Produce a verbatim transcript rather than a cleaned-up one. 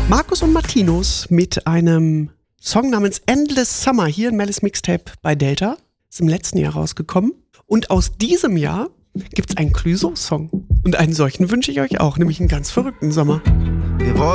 Markus und Martinus mit einem Song namens Endless Summer hier in Mellis Mixtape bei Delta. Ist im letzten Jahr rausgekommen. Und aus diesem Jahr gibt's einen Clouseau-Song. Und einen solchen wünsche ich euch auch, nämlich einen ganz verrückten Sommer. Wir wollen